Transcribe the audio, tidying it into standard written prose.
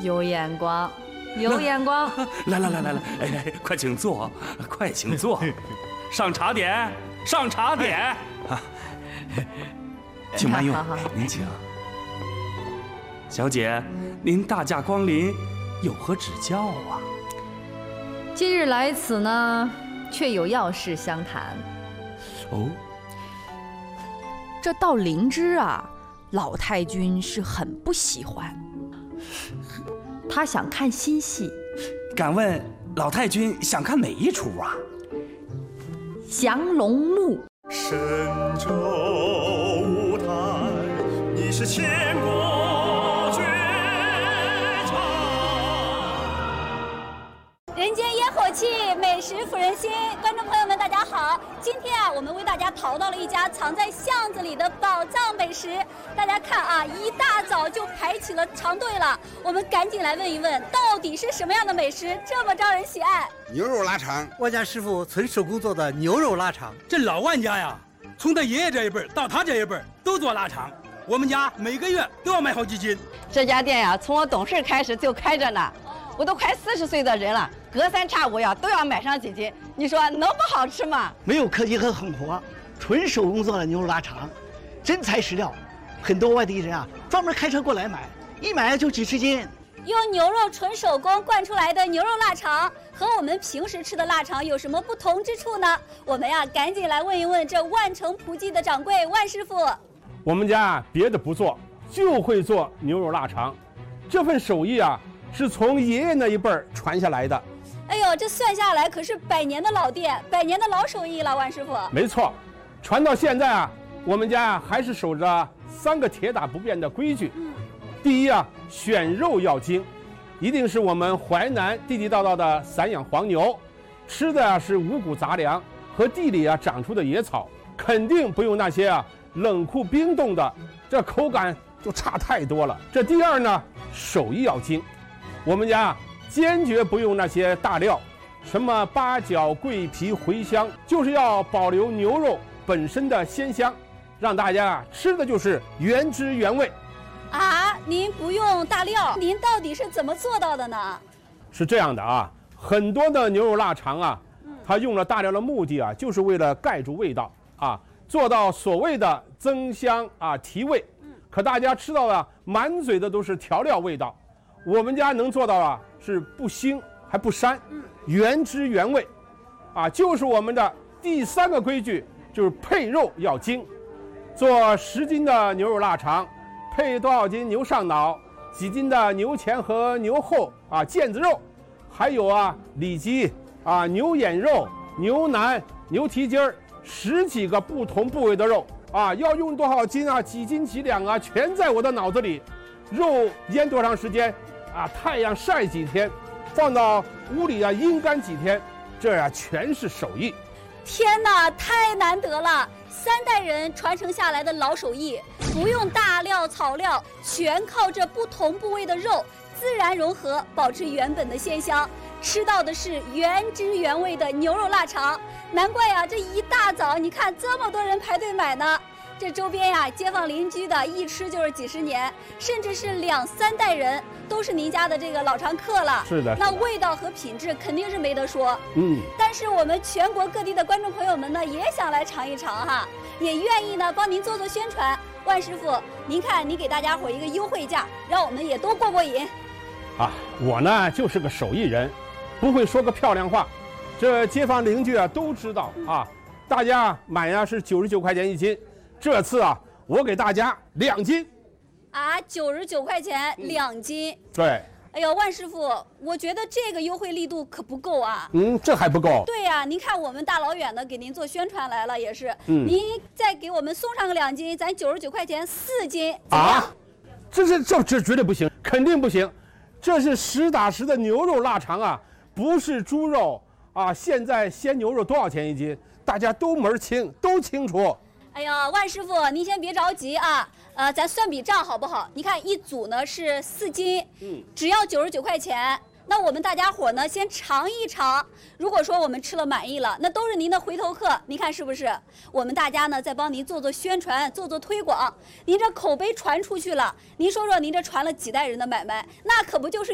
有眼光，有眼光。 来，哎，快请坐，快请坐，上茶点，上茶点。请慢用，您请。小姐，您大驾光临，有何指教啊？ 今日来此呢，却有要事相谈。 哦， 这道灵芝啊，老太君是很不喜欢。他想看新戏。 敢问老太君想看哪一出啊？ 降龙木。 神州舞台，你是千古绝唱。 人间烟火气，美食抚人心。观众朋友们，大家好！今天啊，我们为大家淘到了一家藏在巷子里的宝藏美食。大家看啊，一大早就排起了长队了。我们赶紧来问一问，到底是什么样的美食这么招人喜爱？ 牛肉腊肠， 万家师傅纯手工做的牛肉腊肠。 这老万家呀，从他爷爷这一辈到他这一辈都做腊肠，我们家每个月都要买好几斤。 这家店呀，从我懂事开始就开着呢，我都快40岁的人了，隔三差五呀都要买上几斤。你说能不好吃吗？ 没有科技和狠活，纯手工做的牛肉腊肠，真材实料。很多外地人啊，专门开车过来买，一买就几十斤。 用牛肉纯手工灌出来的牛肉腊肠，和我们平时吃的腊肠有什么不同之处呢？我们呀，赶紧来问一问这万城仆记的掌柜万师傅。 我们家别的不做，就会做牛肉腊肠，这份手艺啊，是从爷爷那一辈传下来的。 哎呦，这算下来可是100年的老店，100年的老手艺了，万师傅。 没错，传到现在啊，我们家还是守着3个铁打不变的规矩。第一啊，选肉要精，一定是我们淮南地地道道的散养黄牛，吃的是五谷杂粮和地里啊长出的野草，肯定不用那些啊冷库冰冻的，这口感就差太多了。这第二呢，手艺要精，我们家坚决不用那些大料，什么八角、桂皮、茴香，就是要保留牛肉本身的鲜香，让大家吃的就是原汁原味。 啊，您不用大料，您到底是怎么做到的呢？ 是这样的啊，很多的牛肉腊肠啊，它用了大料的目的啊，就是为了盖住味道啊，做到所谓的增香啊提味。可大家吃到的满嘴的都是调料味道，我们家能做到啊是不腥还不膻，原汁原味，啊，就是我们的第3个规矩，就是配肉要精。做10斤的牛肉腊肠，配多少斤牛上脑，几斤的牛前和牛后啊腱子肉，还有啊里脊啊牛眼肉、牛腩、牛蹄筋儿，10几个不同部位的肉啊，要用多少斤啊，几斤几两啊，全在我的脑子里。肉腌多长时间啊，太阳晒几天，放到屋里啊阴干几天，这呀全是手艺。 天哪，太难得了！3代人传承下来的老手艺，不用大料草料，全靠这不同部位的肉自然融合，保持原本的鲜香，吃到的是原汁原味的牛肉腊肠。难怪呀，这一大早你看这么多人排队买呢。这周边呀，街坊邻居的一吃就是几十年，甚至是2、3代人都是您家的这个老常客了。 是的， 那味道和品质肯定是没得说。但是我们全国各地的观众朋友们呢，也想来尝一尝哈，也愿意呢帮您做宣传。万师傅，您看您给大家伙一个优惠价，让我们也都过过瘾。 啊，我呢就是个手艺人，不会说个漂亮话，这街坊邻居啊都知道啊。大家买呀是99块钱1斤。这次啊，我给大家2斤， 啊，99块钱2斤。 对。 哎呦，万师傅，我觉得这个优惠力度可不够啊。 这还不够。 对呀，您看我们大老远的给您做宣传来了，也是。您再给我们送上个2斤，咱99块钱4斤。啊， 这绝对不行，肯定不行。这是实打实的牛肉腊肠啊，不是猪肉啊。现在鲜牛肉多少钱1斤？大家都门清，都清楚。 哎呀，万师傅，您先别着急啊，咱算笔账好不好？你看一组呢是4斤，只要99块钱。那我们大家伙呢先尝一尝，如果说我们吃了满意了，那都是您的回头客，您看是不是？我们大家呢再帮您做宣传，做推广，您这口碑传出去了，您说说您这传了几代人的买卖，那可不就是